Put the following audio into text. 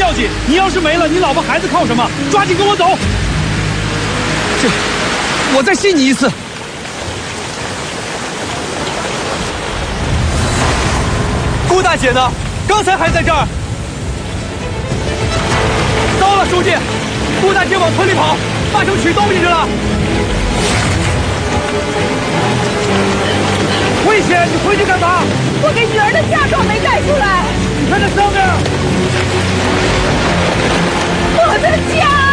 要紧，你要是没了，你老婆孩子靠什么？抓紧跟我走！我再信你一次。顾大姐呢？刚才还在这儿。糟了，书记，顾大姐往村里跑，八成取东西去了。危险！你回去干嘛？ 我给女儿的嫁妆没带出来。 你看这上面， 我的家。